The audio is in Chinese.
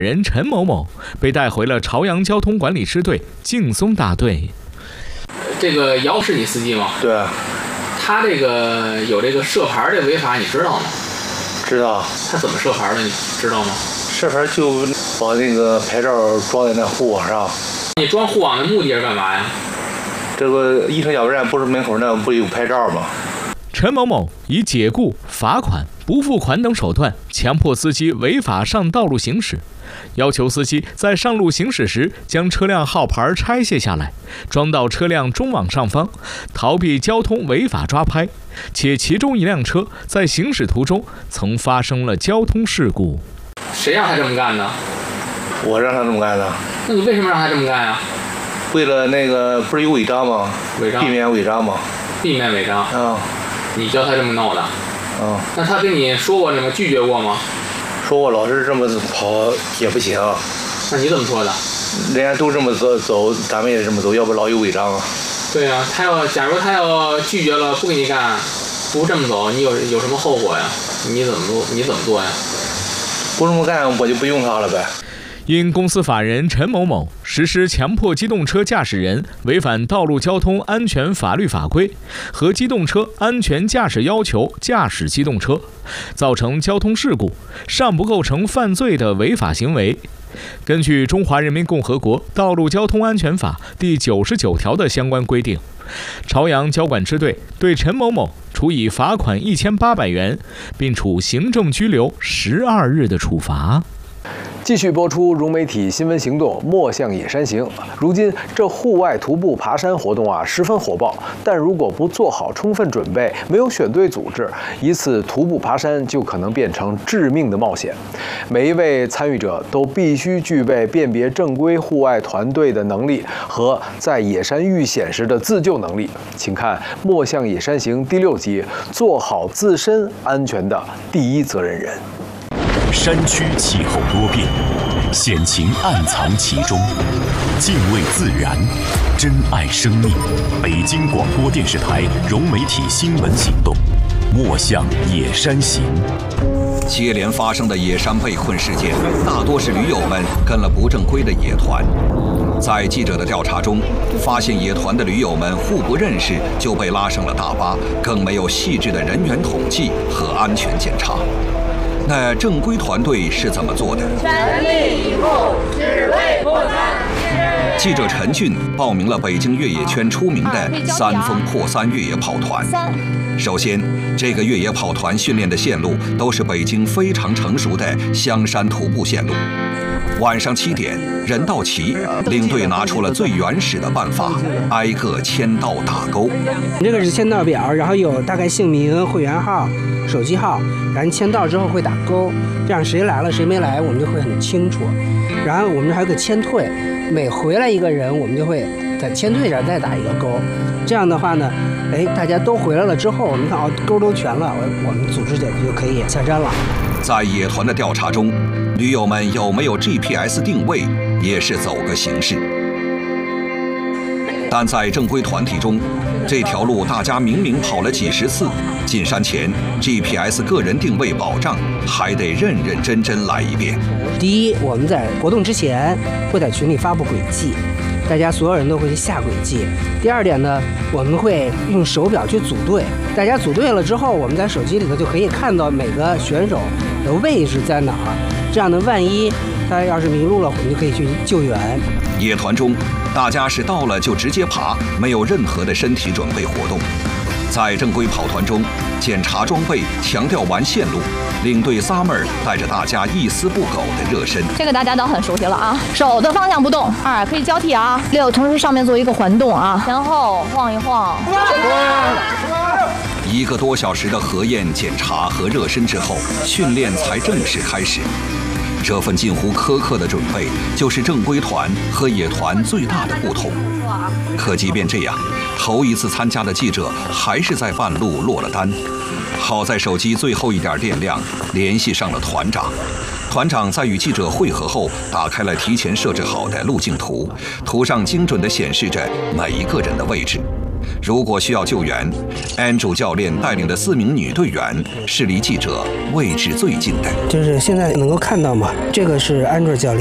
人陈某某被带回了朝阳交通管理支队劲松大队。 这个姚是你司机吗？ 对。 他这个有这个设牌的违法，你知道吗？ 知道。 他怎么设牌的？你知道吗？ 设牌就把那个牌照装在那护网上。 你装护网的目的是干嘛呀？ 这个宜城加油站不是门口那不有牌照吗？ 陈某某以解雇、罚款、不付款等手段强迫司机违法上道路行驶，要求司机在上路行驶时将车辆号牌拆卸下来，装到车辆中网上方，逃避交通违法抓拍，且其中一辆车在行驶途中曾发生了交通事故。 谁让他这么干的？ 我让他这么干的。 那你为什么让他这么干呀？ 为了那个不是有违章吗？ 违章， 避免违章吗？ 避免违章。 嗯。 你教他这么弄的？ 嗯。 那他跟你说过什么？拒绝过吗？ 说我老是这么跑也不行。 那你怎么说的？ 人家都这么走，咱们也这么走，要不老有违章啊。 对呀，假如他要拒绝了，不给你干，不这么走，你有什么后果呀？你怎么做呀？ 不这么干，我就不用他了呗。 因公司法人陈某某实施强迫机动车驾驶人违反道路交通安全法律法规和机动车安全驾驶要求驾驶机动车，造成交通事故，尚不构成犯罪的违法行为。根据《中华人民共和国道路交通安全法》第99条的相关规定，朝阳交管支队对陈某某处以罚款1800元，并处行政拘留12日的处罚。 继续播出融媒体新闻行动莫向野山行。如今这户外徒步爬山活动十分火爆，但如果不做好充分准备，没有选对组织，一次徒步爬山就可能变成致命的冒险。每一位参与者都必须具备辨别正规户外团队的能力和在野山遇险时的自救能力。请看《莫向野山行》第6集，做好自身安全的第一责任人。 山区气候多变，险情暗藏其中。敬畏自然，珍爱生命。北京广播电视台融媒体新闻行动，莫向野山行。 接连发生的野山被困事件，大多是驴友们跟了不正规的野团。在记者的调查中，发现野团的驴友们互不认识就被拉上了大巴，更没有细致的人员统计和安全检查。那正规团队是怎么做的？ 全力以赴，只为破三。 记者陈俊报名了北京越野圈出名的3峰破3越野跑团。首先，这个越野跑团训练的线路都是北京非常成熟的香山徒步线路。晚上7点，人到齐，领队拿出了最原始的办法，挨个签到打勾。 这个是签到表，然后有大概姓名、会员号、手机号，然后签到之后会打勾，这样谁来了谁没来我们就会很清楚。然后我们还有个签退，每回来一个人我们就会在签退这儿再打一个勾。这样的话呢，大家都回来了之后，我们看勾都全了，我们组织者就可以下山了。 在野团的调查中，驴友们有没有 GPS 定位也是走个形式。但在正规团体中，这条路大家明明跑了几十次，进山前 GPS 个人定位保障还得认认真真来一遍。 第一，我们在活动之前会在群里发布轨迹，大家所有人都会去下轨迹。第二点呢，我们会用手表去组队，大家组队了之后，我们在手机里头就可以看到每个选手的位置在哪儿，这样的万一他要是迷路了，我们就可以去救援。 野团中，大家是到了就直接爬，没有任何的身体准备活动。在正规跑团中，检查装备，强调完线路，领队Summer带着大家一丝不苟的热身。 这个大家都很熟悉了啊，手的方向不动，2可以交替啊，6同时上面做一个环动啊，前后晃一晃。 1个多小时的核验、检查和热身之后，训练才正式开始。这份近乎苛刻的准备，就是正规团和野团最大的不同。可即便这样，头一次参加的记者还是在半路落了单。好在手机最后一点电量，联系上了团长。 团长在与记者会合后，打开了提前设置好的路径图，图上精准地显示着每一个人的位置。如果需要救援，安卓教练带领的4名女队员是离记者位置最近的。 就是现在能够看到嘛，这个是安卓教练。